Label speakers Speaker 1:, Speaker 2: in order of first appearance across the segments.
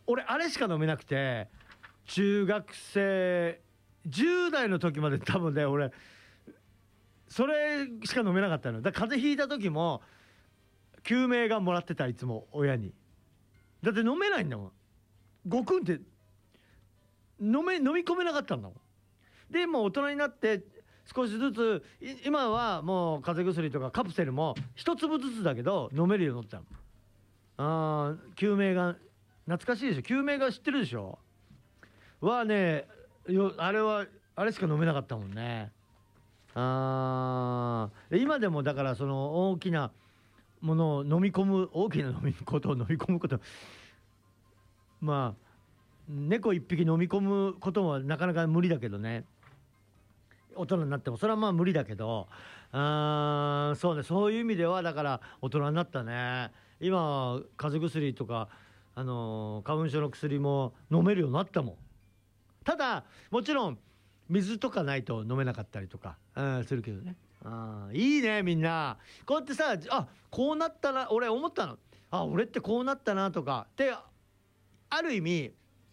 Speaker 1: 俺あれしか飲めなくて、中学生10代の時まで多分ね、俺それしか飲めなかったの。だから風邪ひいた時も救命がもらってた、いつも親に。だって飲めないんだもん。ごくんって飲み込めなかったんだもん。でもう大人になって少しずつ、今はもう風邪薬とかカプセルも一粒ずつだけど飲めるようになったの。救命が懐かしいでしょ。救命が知ってるでしょ。はね、あれしか飲めなかったもんね。今でもだからその大きなものを飲み込む、大きなことを飲み込むこと、まあ猫一匹飲み込むことはなかなか無理だけどね、大人になってもそれはまあ無理だけど、そうね、そういう意味ではだから大人になったね。今風邪薬とか花粉症の薬も飲めるようになったもん。ただもちろん水とかないと飲めなかったりとかするけどね。いいね、みんなこうやってさ、こうなったな、俺思ったの、俺ってこうなったなとかって、ある意味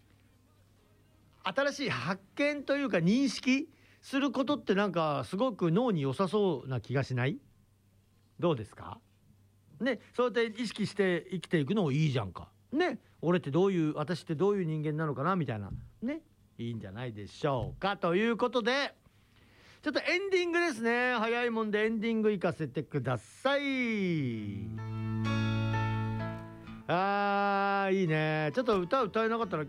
Speaker 1: 新しい発見というか認識することってなんかすごく脳に良さそうな気がしない？どうですかね。そうやって意識して生きていくのもいいじゃんかね。俺って私ってどういう人間なのかなみたいなね、いいんじゃないでしょうか。ということでちょっとエンディングですね。早いもんでエンディング行かせてください。いいね。ちょっと歌えなかったな。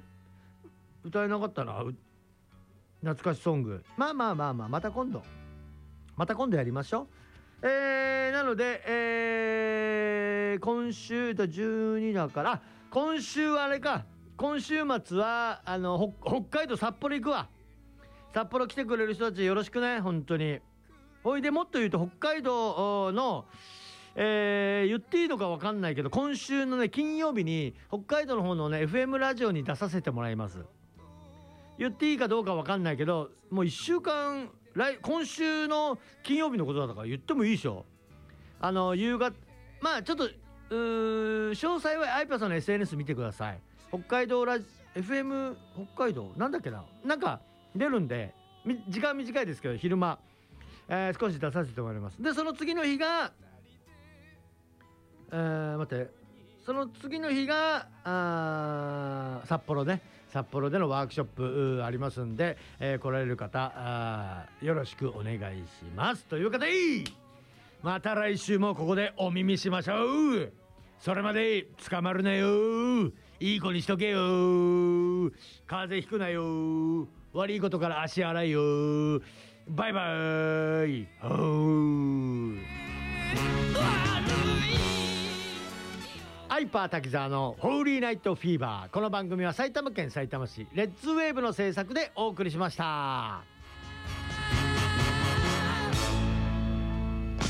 Speaker 1: 懐かしソング。また今度やりましょう。なので、今週と12だから、今週はあれか、今週末は北海道札幌行くわ。札幌来てくれる人たちよろしくね、本当に。ほいでもっと言うと北海道の言っていいのか分かんないけど、今週のね金曜日に北海道の方のね FM ラジオに出させてもらいます。言っていいかどうか分かんないけど、もう1週間今週の金曜日のことだから言ってもいいでしょ。夕方、まあちょっと詳細はアイパさんの SNS 見てください。北海道FM 北海道なんだっけな、なんか出るんで、時間短いですけど昼間、少し出させてもらいます。でその次の日がその次の日が札幌でのワークショップありますんで、来られる方よろしくお願いしますということで、また来週もここでお耳しましょう。それまで捕まるなよ、いい子にしとけよ、風邪ひくなよ、悪いことから足洗いよ、バイバイ。アイパー滝沢のホーリーナイトフィーバー。この番組は埼玉県さいたま市レッツウェーブの制作でお送りしました。